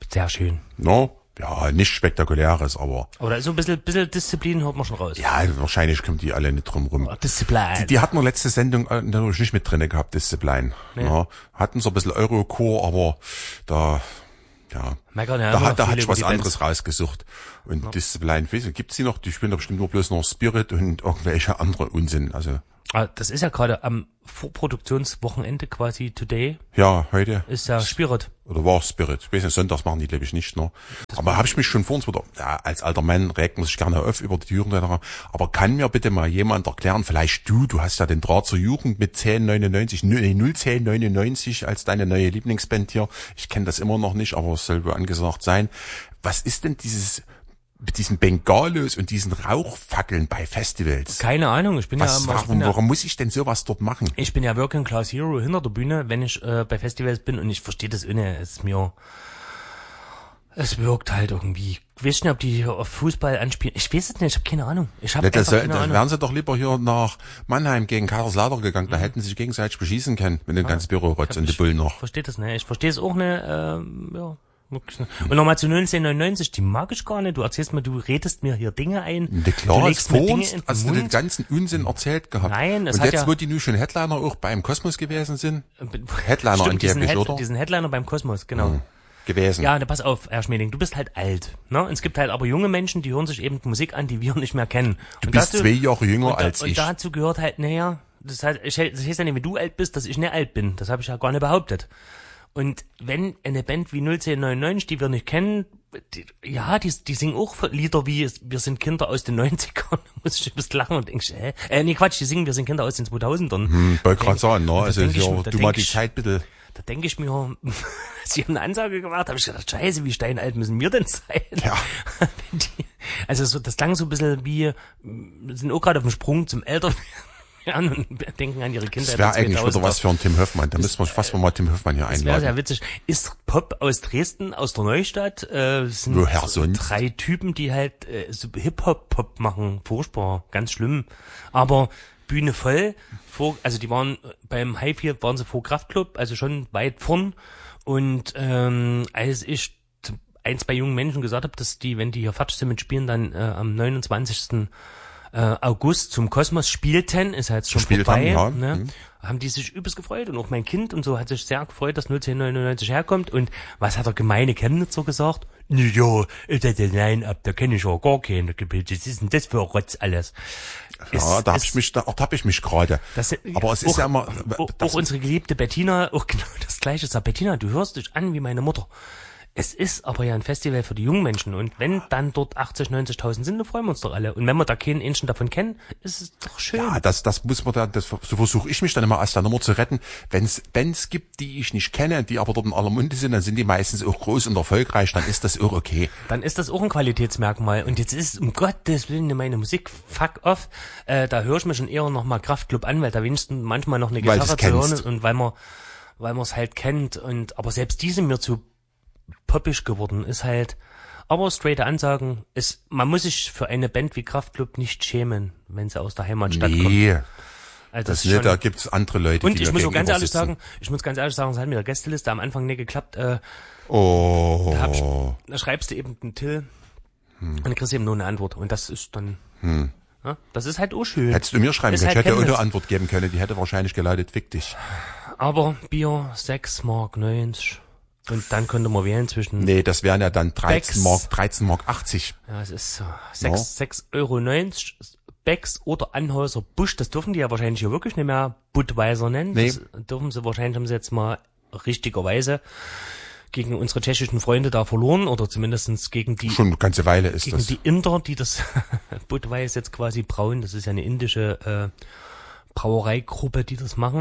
sehr schön. No? Ja, nichts Spektakuläres, aber... Aber da ist so ein bisschen Disziplin, hört man schon raus. Ja, wahrscheinlich kommen die alle nicht drum rum. Disziplin. Die hatten wir letzte Sendung natürlich nicht mit drinne gehabt, Disziplin. Nee. Ja, hatten so ein bisschen Eurocore, aber da... Ja, da hat ich was anderes rausgesucht. Und Disziplin, weißt du, gibt's die noch? Die spielen doch bestimmt nur bloß noch Spirit und irgendwelche andere Unsinn. Also das ist ja gerade am Vorproduktionswochenende quasi today. Ja, heute. Ist ja Spirit. Oder war Spirit. Ich weiß nicht, sonntags machen die, glaube ich, nicht noch. Aber habe ich mich schon vor uns wieder, ja, als alter Mann regt man sich gerne auf über die Jugend. Aber kann mir bitte mal jemand erklären, vielleicht du hast ja den Draht zur Jugend mit 01099 als deine neue Lieblingsband hier. Ich kenne das immer noch nicht, aber es soll wohl angesagt sein. Was ist denn mit diesen Bengalos und diesen Rauchfackeln bei Festivals? Keine Ahnung, warum muss ich denn sowas dort machen? Ich bin ja Working Class Hero hinter der Bühne, wenn ich bei Festivals bin, und ich verstehe das es wirkt halt irgendwie. Ich weiß nicht, ob die hier auf Fußball anspielen. Ich weiß es nicht, ich habe keine Ahnung. Dann wären sie doch lieber hier nach Mannheim gegen Kaiserslautern gegangen, da hätten sie sich gegenseitig beschießen können mit dem ganzen Bürorotz und die Bullen noch. Ich verstehe das nicht. Ich verstehe es auch nicht, ja. Und nochmal zu 1999, die mag ich gar nicht. Du erzählst mir, du redest mir hier Dinge ein. Na klar, du legst mir Dinge in den Mund. Du den ganzen Unsinn erzählt gehabt. Nein, und jetzt, wo die nun schon Headliner auch beim Kosmos gewesen sind. Headliner angeblich, oder? Diesen Headliner beim Kosmos, genau. Gewesen. Ja, pass auf, Herr Schmeling, du bist halt alt, ne? Und es gibt halt aber junge Menschen, die hören sich eben Musik an, die wir nicht mehr kennen. Du bist 2 Jahre jünger als ich. Und dazu gehört halt, das heißt ja nicht, wenn du alt bist, dass ich nicht alt bin. Das habe ich ja gar nicht behauptet. Und wenn eine Band wie 01099, die wir nicht kennen, die singen auch Lieder wie Wir sind Kinder aus den 90ern, muss ich ein bisschen lachen und denkst, die singen Wir sind Kinder aus den 2000ern. Wollte gerade sagen, ne? Also du mal die Zeit bitte. Da denke ich mir, sie haben eine Ansage gemacht, habe ich gedacht, scheiße, wie steinalt müssen wir denn sein? Ja. Das klang so ein bisschen wie, sind auch gerade auf dem Sprung zum Älterwerden und denken an ihre Kindheit. Das wäre eigentlich wieder was für einen Tim Höffmann. Da müssen wir fast mal Tim Höffmann hier einladen. Das wäre sehr witzig. Ist Pop aus Dresden, aus der Neustadt. Sind woher sonst? 3 Typen, die halt so Hip-Hop-Pop machen. Furchtbar, ganz schlimm. Aber Bühne voll. Die waren beim High Field, waren sie vor Kraftklub, also schon weit vorn. Und als ich 2 jungen Menschen gesagt habe, dass die, wenn die hier fertig sind mit Spielen, dann am 29. August zum Kosmos spielten, ist halt schon vorbei, haben die sich übelst gefreut, und auch mein Kind und so hat sich sehr gefreut, dass 01099 herkommt. Und was hat der gemeine Chemnitzer gesagt? Ja, das Line-Up, da kenne ich ja gar keine. Was ist denn das für Rotz alles? Ja, da hab ich mich gerade. Aber es ist ja immer... Auch unsere geliebte Bettina, auch genau das Gleiche sagt. Bettina, du hörst dich an wie meine Mutter. Es ist aber ja ein Festival für die jungen Menschen, und wenn dann dort 80.000, 90.000 sind, dann freuen wir uns doch alle. Und wenn wir da keinen Menschen davon kennen, ist es doch schön. Ja, das muss man so versuche ich mich dann immer aus der Nummer zu retten. Wenn's Bands gibt, die ich nicht kenne, die aber dort in aller Munde sind, dann sind die meistens auch groß und erfolgreich, dann ist das auch okay. Dann ist das auch ein Qualitätsmerkmal. Und jetzt ist, um Gottes Willen, meine Musik, fuck off, da höre ich mir schon eher noch mal Kraftklub an, weil da wenigstens manchmal noch eine Gitarre zu hören ist, und weil man es halt kennt. Aber selbst die sind mir zu poppig geworden, ist halt, aber straighte Ansagen, man muss sich für eine Band wie Kraftklub nicht schämen, wenn sie aus der Heimatstadt kommt. Also da gibt's andere Leute, und die ich muss auch ganz ehrlich sagen, es hat mit der Gästeliste am Anfang nicht geklappt. Da schreibst du eben den Till und dann kriegst du eben nur eine Antwort, und das ist dann, ja, das ist halt auch schön. Hättest du mir schreiben können, ich hätte auch eine Antwort geben können, die hätte wahrscheinlich gelautet, fick dich. Aber Bier 6,90 Mark. Und dann könnte man wählen zwischen... Nee, das wären ja dann 13,80 Mark. Ja, es ist so. 6,90 Euro. Becks oder Anhäuser Busch, das dürfen die ja wahrscheinlich hier wirklich nicht mehr Budweiser nennen. Nee. Das dürfen sie wahrscheinlich, haben sie jetzt mal richtigerweise gegen unsere tschechischen Freunde da verloren, oder zumindestens gegen die... Schon eine ganze Weile ist gegen das. Die Inder, die das Budweiser jetzt quasi brauen. Das ist ja eine indische Brauereigruppe, die das machen.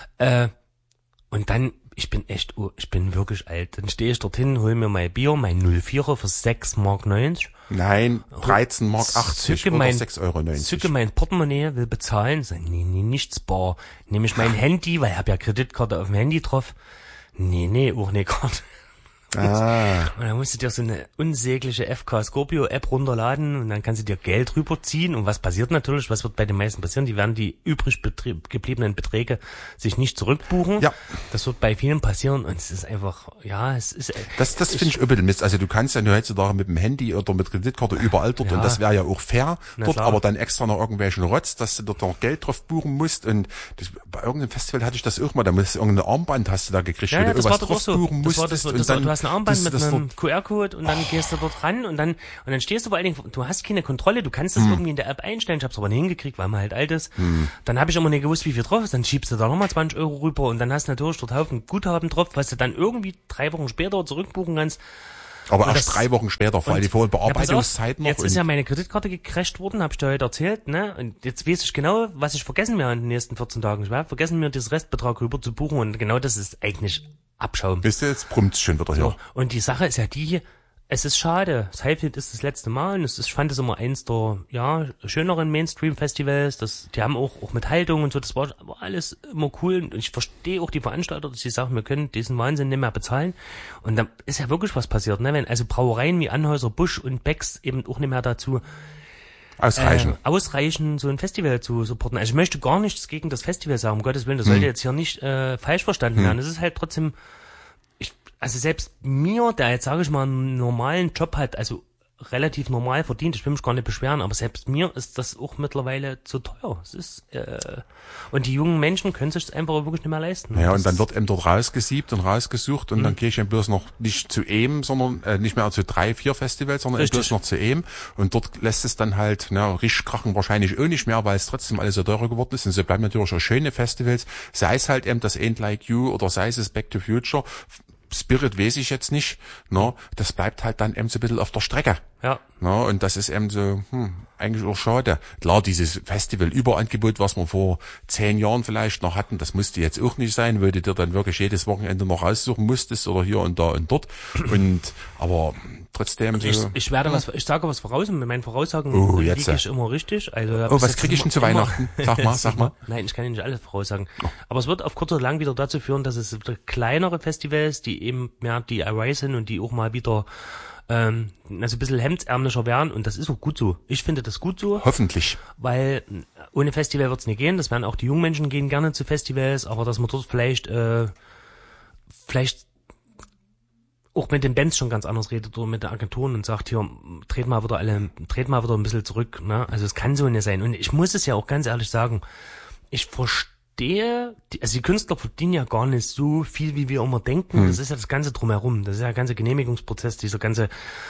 Und dann... Ich bin wirklich alt. Dann stehe ich dorthin, hol mir mein Bier, mein 04er für 6,90 Mark. Nein, 13,80 Mark oder 6,90 Euro. Zücke mein Portemonnaie, will bezahlen. Sag, nee, nichts bar. Nehme ich mein Handy, weil ich habe ja Kreditkarte auf dem Handy drauf. Nee, auch nicht Karte. Und dann musst du dir so eine unsägliche FK Scorpio App runterladen und dann kannst du dir Geld rüberziehen. Und was passiert natürlich? Was wird bei den meisten passieren? Die werden die übrig gebliebenen Beträge sich nicht zurückbuchen. Ja. Das wird bei vielen passieren und es ist einfach, es ist... Das finde ich übel Mist. Also du kannst ja nur heutzutage mit dem Handy oder mit Kreditkarte überall dort und das wäre ja auch fair dort, aber dann extra noch irgendwelchen Rotz, dass du dort noch Geld drauf buchen musst und bei irgendeinem Festival hatte ich das auch mal, da musst du irgendeine Armband hast du da gekriegt, wo du irgendwas drauf buchen musstest. Du hast ein Armband mit einem QR-Code und dann gehst du dort ran und dann stehst du vor allen Dingen, du hast keine Kontrolle, du kannst das irgendwie in der App einstellen, ich hab's aber nicht hingekriegt, weil man halt alt ist. Dann habe ich immer nicht gewusst, wie viel drauf ist, dann schiebst du da nochmal 20 € rüber und dann hast du natürlich dort Haufen Guthaben drauf, was du dann irgendwie 3 Wochen später zurückbuchen kannst. Aber erst 3 Wochen später, vor allem die vollen Bearbeitungszeit noch. Jetzt ist ja meine Kreditkarte gecrasht worden, habe ich dir heute erzählt, ne? Und jetzt weiß ich genau, was ich vergessen werde in den nächsten 14 Tagen. Ich werde vergessen, mir das Restbetrag rüber zu buchen und genau das ist eigentlich Abschaum. Wisst ihr, jetzt brummt's schon wieder hier. So. Und die Sache ist ja die, es ist schade. Das Highfield ist das letzte Mal und ich fand es immer eins der, schöneren Mainstream-Festivals. Die haben auch mit Haltung und so, das war alles immer cool und ich verstehe auch die Veranstalter, dass sie sagen, wir können diesen Wahnsinn nicht mehr bezahlen. Und da ist ja wirklich was passiert, ne? Wenn also Brauereien wie Anheuser, Busch und Becks eben auch nicht mehr dazu ausreichen, so ein Festival zu supporten. Also ich möchte gar nichts gegen das Festival sagen, um Gottes Willen, das sollte jetzt hier nicht falsch verstanden werden. Es ist halt trotzdem, also selbst mir, der jetzt, sage ich mal, einen normalen Job hat, also relativ normal verdient, ich will mich gar nicht beschweren, aber selbst mir ist das auch mittlerweile zu teuer. Es ist und die jungen Menschen können sich das einfach wirklich nicht mehr leisten. Ja, und dann wird eben dort rausgesiebt und rausgesucht und dann gehe ich eben bloß noch nicht zu EM, sondern nicht mehr zu 3, 4 Festivals, sondern eben bloß noch zu EM und dort lässt es dann halt richtig krachen wahrscheinlich auch nicht mehr, weil es trotzdem alles so teurer geworden ist und so bleiben natürlich auch schöne Festivals, sei es halt eben das Ain't Like You oder sei es Back to Future. Spirit weiß ich jetzt nicht, das bleibt halt dann eben so ein bisschen auf der Strecke. Ja. Und das ist eben so, eigentlich auch schade. Klar, dieses Festival-Überangebot, was wir vor 10 Jahren vielleicht noch hatten, das musste jetzt auch nicht sein, weil du dir dann wirklich jedes Wochenende noch raussuchen musstest oder hier und da und dort. Aber trotzdem so. Ich sage was voraus und mit meinen Voraussagen liege ich immer richtig. Also, was kriege ich denn zu Weihnachten? Sag mal. Nein, ich kann nicht alles voraussagen. Aber es wird auf kurz oder lang wieder dazu führen, dass es wieder kleinere Festivals, die eben mehr DIY sind und die auch mal wieder also ein bisschen hemdsärmlicher werden und das ist auch gut so. Ich finde das gut so. Hoffentlich. Weil ohne Festival wird's nicht gehen. Das werden auch die jungen Menschen gehen gerne zu Festivals, aber dass man dort vielleicht auch mit den Bands schon ganz anders redet oder mit den Agenturen und sagt, hier, dreht mal wieder ein bisschen zurück, ne? Also es kann so nicht sein. Und ich muss es ja auch ganz ehrlich sagen, ich verstehe, die Künstler verdienen ja gar nicht so viel, wie wir immer denken. Das ist ja das Ganze drumherum. Das ist ja der ganze Genehmigungsprozess, dieser ganze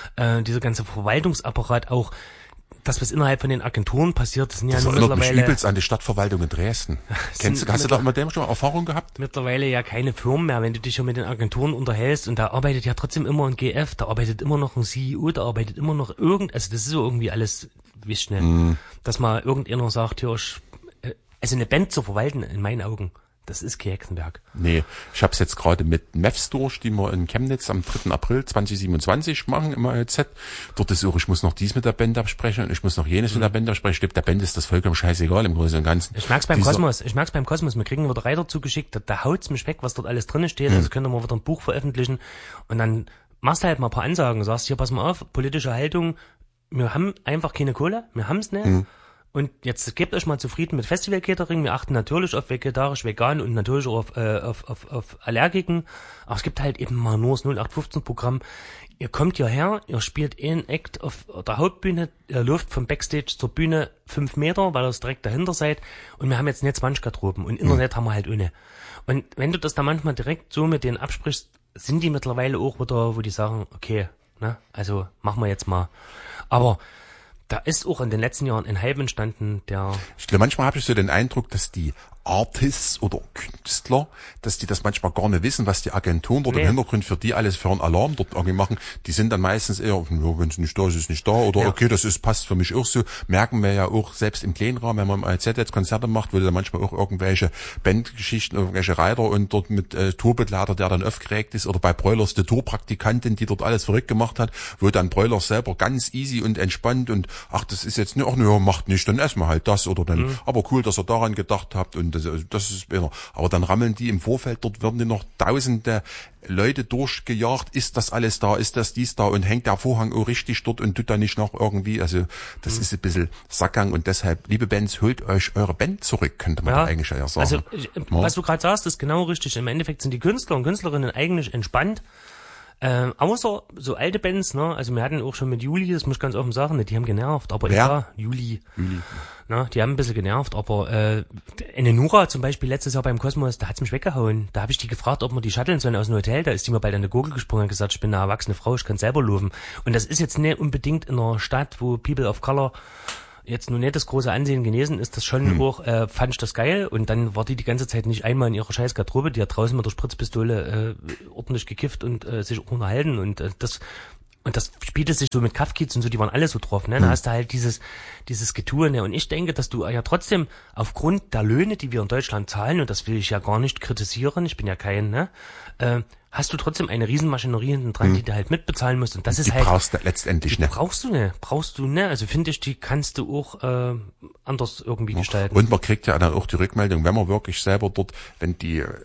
Verwaltungsapparat auch. Das, was innerhalb von den Agenturen passiert, das sind ja mittlerweile... Das erinnert mich übelst an die Stadtverwaltung in Dresden. Hast du da mit dem schon mal Erfahrung gehabt? Mittlerweile ja keine Firmen mehr, wenn du dich ja mit den Agenturen unterhältst und da arbeitet ja trotzdem immer ein GF, da arbeitet immer noch ein CEO, da arbeitet immer noch also das ist so irgendwie alles, wie schnell, dass mal irgendjemand sagt, hier, also eine Band zu verwalten, in meinen Augen, das ist kein Hexenwerk. Nee, ich hab's jetzt gerade mit Mavs durch, die wir in Chemnitz am 3. April 2027 machen im ALZ. Dort ist auch, ich muss noch dies mit der Band absprechen und ich muss noch jenes mit der Band absprechen. Ich glaube, der Band ist das vollkommen scheißegal im Großen und Ganzen. Ich merk's beim Kosmos. Wir kriegen wieder Reiter zugeschickt, da haut's mich weg, was dort alles drin steht. Also könnt ihr mal wieder ein Buch veröffentlichen und dann machst du halt mal ein paar Ansagen, sagst hier, pass mal auf, politische Haltung, wir haben einfach keine Kohle, wir haben's nicht. Und jetzt gebt euch mal zufrieden mit Festival-Catering. Wir achten natürlich auf vegetarisch, vegan und natürlich auch auf Allergiken. Aber es gibt halt eben mal nur das 0815-Programm. Ihr kommt hierher, ihr spielt einen Act auf der Hauptbühne, ihr läuft vom Backstage zur Bühne 5 Meter, weil ihr direkt dahinter seid. Und wir haben jetzt nicht 20 Garderoben und Internet haben wir halt ohne. Und wenn du das da manchmal direkt so mit denen absprichst, sind die mittlerweile auch wieder, wo die sagen, okay, ne, also machen wir jetzt mal. Aber da ist auch in den letzten Jahren ein Hype entstanden, Ich glaube, manchmal habe ich so den Eindruck, dass die Artists oder Künstler, dass die das manchmal gar nicht wissen, was die Agenturen dort im Hintergrund für die alles für einen Alarm dort irgendwie machen. Die sind dann meistens eher, wenn es nicht da ist, ist nicht da. Oder okay, passt für mich auch so. Merken wir ja auch selbst im kleinen Rahmen, wenn man im AZ jetzt Konzerte macht, wo da manchmal auch irgendwelche Bandgeschichten, irgendwelche Reiter und dort mit Tourbegleiter, der dann aufgeregt ist. Oder bei Broilers die Tourpraktikantin, die dort alles verrückt gemacht hat, wo dann Broilers selber ganz easy und entspannt und das ist jetzt nicht, macht nicht, dann essen wir halt das oder dann, aber cool, dass ihr daran gedacht habt und das ist besser. Aber dann rammeln die im Vorfeld, dort werden die noch tausende Leute durchgejagt, ist das alles da, ist das dies da und hängt der Vorhang auch richtig dort und tut da nicht noch irgendwie, also das ist ein bisschen Sackgang und deshalb, liebe Bands, holt euch eure Band zurück, könnte man da eigentlich ja sagen. Also, was du gerade sagst, ist genau richtig. Im Endeffekt sind die Künstler und Künstlerinnen eigentlich entspannt. Außer so alte Bands, ne, also wir hatten auch schon mit Juli, das muss ich ganz offen sagen, die haben genervt, aber ja, Juli. Ne, die haben ein bisschen genervt, aber eine Nura zum Beispiel letztes Jahr beim Kosmos, da hat's mich weggehauen. Da habe ich die gefragt, ob wir die shutteln sollen aus dem Hotel, da ist die mir bald an der Gurgel gesprungen und gesagt, ich bin eine erwachsene Frau, ich kann selber laufen. Und das ist jetzt nicht unbedingt in einer Stadt, wo People of Color jetzt nur nicht das große Ansehen genesen ist, das schon hoch, fand ich das geil und dann war die ganze Zeit nicht einmal in ihrer scheiß Garderobe, die hat draußen mit der Spritzpistole ordentlich gekifft und sich auch unterhalten und das spielte sich so mit Kaffkids und so, die waren alle so drauf, ne? Da hast du halt dieses Getue, ne? Und ich denke, dass du ja trotzdem aufgrund der Löhne, die wir in Deutschland zahlen, und das will ich ja gar nicht kritisieren, ich bin ja kein, ne? Hast du trotzdem eine Riesenmaschinerie hinten dran, die du halt mitbezahlen musst. Und das ist die halt. Brauchst du letztendlich, ne? Brauchst du, ne? Also finde ich, die kannst du auch anders irgendwie gestalten. Und man kriegt ja dann auch die Rückmeldung, wenn man wirklich selber dort, wenn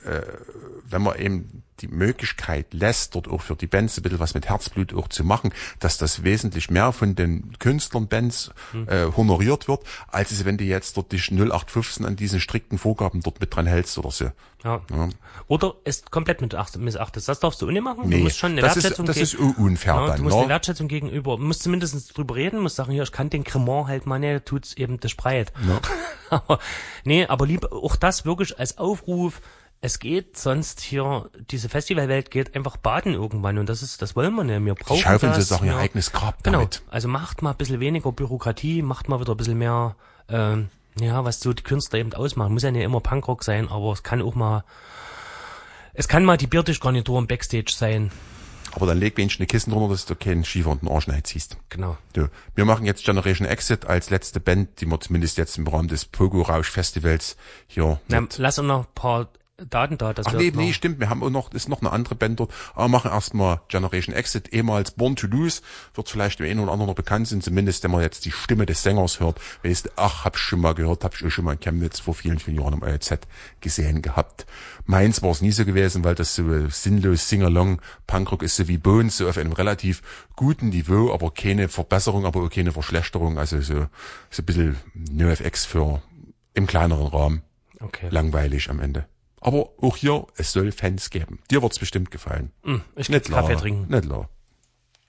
man eben die Möglichkeit lässt, dort auch für die Bands ein bisschen was mit Herzblut auch zu machen, dass das wesentlich mehr von den Künstlern, Bands honoriert wird, als es, wenn du jetzt dort dich 0815 an diesen strikten Vorgaben dort mit dran hältst oder so. Ja. Oder es komplett missachtest. Das darfst du auch nicht machen. Nee, du musst schon eine Wertschätzung das ist unfair dann. Du musst eine Wertschätzung gegenüber, du musst zumindest drüber reden, musst sagen, hier, ich kann den Cremant halt mal nicht, tut's eben das Spreit. Ja. aber lieber auch das wirklich als Aufruf, es geht sonst hier, diese Festivalwelt geht einfach baden irgendwann und das wollen wir nicht. Wir brauchen die schaufeln das. Auch ihr eigenes Grab damit. Genau. Also macht mal ein bisschen weniger Bürokratie, macht mal wieder ein bisschen mehr, was so die Künstler eben ausmachen. Muss ja nicht immer Punkrock sein, aber es kann mal die Biertischgarnitur im Backstage sein. Aber dann leg wenigstens eine Kissen drunter, dass du keinen Schiefer und einen Arsch nicht ziehst. Genau. Du, wir machen jetzt Generation Exit als letzte Band, die wir zumindest jetzt im Rahmen des Pogo Rausch Festivals hier. Lass uns noch ein paar Daten da. Nee, stimmt. Wir haben auch noch, ist noch eine andere Band dort. Aber machen erstmal Generation Exit, ehemals Born to Lose. Wird vielleicht dem einen oder anderen noch bekannt sind, zumindest wenn man jetzt die Stimme des Sängers hört. Weißt du, hab ich schon mal gehört, hab ich auch schon mal in Chemnitz vor vielen, vielen Jahren im OLZ gesehen gehabt. Meins war es nie so gewesen, weil das so sinnlos Sing-Along Punkrock ist, so wie Bones, so auf einem relativ guten Niveau, aber keine Verbesserung, aber auch keine Verschlechterung. Also so ein bisschen NoFX für im kleineren Rahmen. Okay. Langweilig am Ende. Aber auch hier, es soll Fans geben. Dir wird's bestimmt gefallen. Ich will Kaffee trinken. Nicht klar.